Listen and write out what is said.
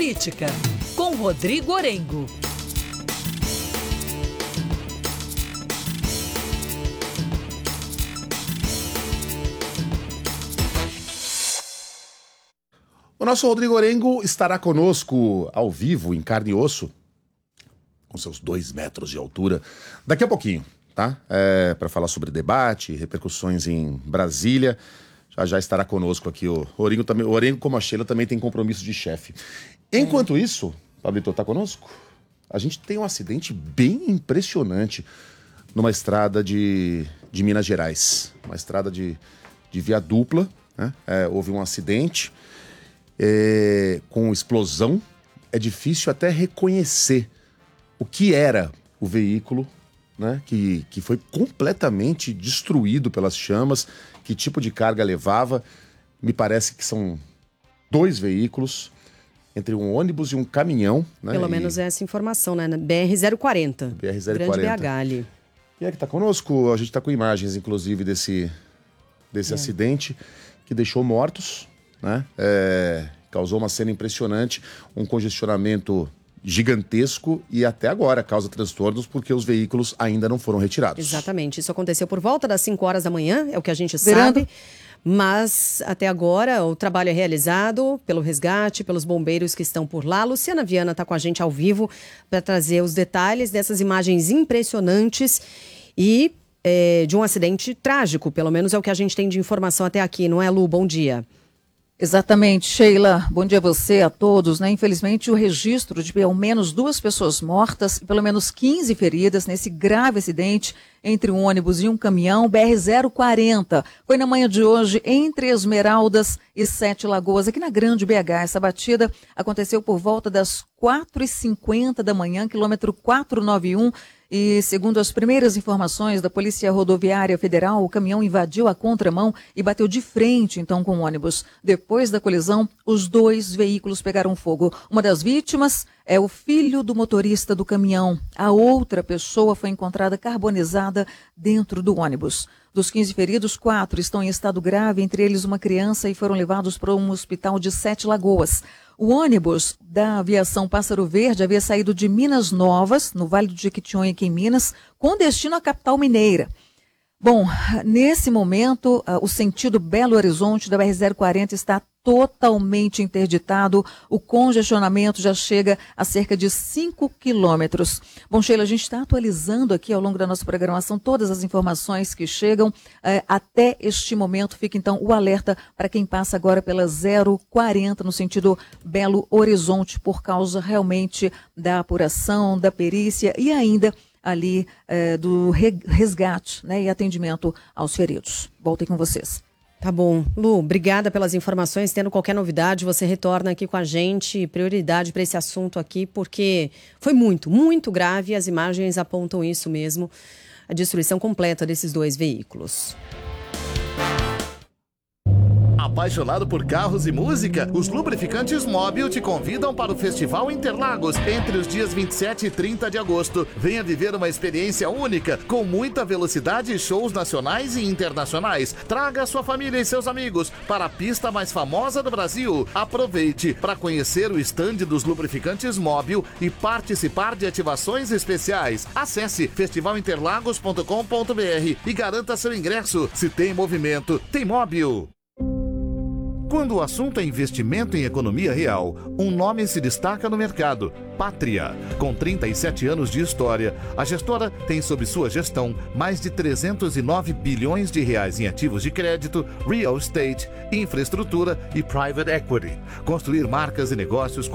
Política, com Rodrigo Orengo. O nosso Rodrigo Orengo estará conosco ao vivo, em carne e osso, com seus 2 metros de altura, daqui a pouquinho, tá? Para falar sobre debate, repercussões em Brasília. Já estará conosco aqui o Orengo também. O Orengo, como a Sheila, também tem compromisso de chefe. Enquanto isso, Pablito, tá conosco? A gente tem um acidente bem impressionante numa estrada de Minas Gerais. Uma estrada de via dupla, né? Houve um acidente com explosão. É difícil até reconhecer o que era o veículo, né? Que foi completamente destruído pelas chamas. Que tipo de carga levava? Me parece que são 2 veículos, entre um ônibus e um caminhão, né? Pelo menos essa informação, né? Na BR-040. BR-040. Grande BH ali. E é que tá conosco, a gente tá com imagens, inclusive, desse acidente que deixou mortos, né? Causou uma cena impressionante, um congestionamento gigantesco e até agora causa transtornos porque os veículos ainda não foram retirados. Exatamente. Isso aconteceu por volta das 5 horas da manhã, é o que a gente sabe. Mas até agora o trabalho é realizado pelo resgate, pelos bombeiros que estão por lá. Luciana Viana está com a gente ao vivo para trazer os detalhes dessas imagens impressionantes e de um acidente trágico. Pelo menos é o que a gente tem de informação até aqui, não é, Lu? Bom dia. Exatamente, Sheila. Bom dia a você, a todos, né? Infelizmente, o registro de pelo menos 2 pessoas mortas e pelo menos 15 feridas nesse grave acidente entre um ônibus e um caminhão BR-040. Foi na manhã de hoje entre Esmeraldas e 7 Lagoas, aqui na Grande BH. Essa batida aconteceu por volta das 4h50 da manhã, quilômetro 491. E, segundo as primeiras informações da Polícia Rodoviária Federal, o caminhão invadiu a contramão e bateu de frente, então, com o ônibus. Depois da colisão, os 2 veículos pegaram fogo. Uma das vítimas é o filho do motorista do caminhão. A outra pessoa foi encontrada carbonizada dentro do ônibus. Dos 15 feridos, 4 estão em estado grave, entre eles uma criança, e foram levados para um hospital de 7 Lagoas. O ônibus da aviação Pássaro Verde havia saído de Minas Novas, no Vale do Jequitinhonha, aqui em Minas, com destino à capital mineira. Bom, nesse momento, o sentido Belo Horizonte da BR-040 está totalmente interditado. O congestionamento já chega a cerca de 5 quilômetros. Bom, Sheila, a gente está atualizando aqui ao longo da nossa programação todas as informações que chegam até este momento. Fica, então, o alerta para quem passa agora pela 040 no sentido Belo Horizonte, por causa realmente da apuração, da perícia e ainda ali do resgate, né, e atendimento aos feridos. Voltem com vocês. Tá bom. Lu, obrigada pelas informações. Tendo qualquer novidade, você retorna aqui com a gente. Prioridade para esse assunto aqui, porque foi muito, muito grave. As imagens apontam isso mesmo. A destruição completa desses 2 veículos. Apaixonado por carros e música? Os Lubrificantes Móbil te convidam para o Festival Interlagos entre os dias 27 e 30 de agosto. Venha viver uma experiência única, com muita velocidade e shows nacionais e internacionais. Traga sua família e seus amigos para a pista mais famosa do Brasil. Aproveite para conhecer o estande dos Lubrificantes Móbil e participar de ativações especiais. Acesse festivalinterlagos.com.br e garanta seu ingresso. Se tem movimento, tem Móbil. Quando o assunto é investimento em economia real, um nome se destaca no mercado: Pátria. Com 37 anos de história, a gestora tem sob sua gestão mais de 309 bilhões de reais em ativos de crédito, real estate, infraestrutura e private equity. Construir marcas e negócios com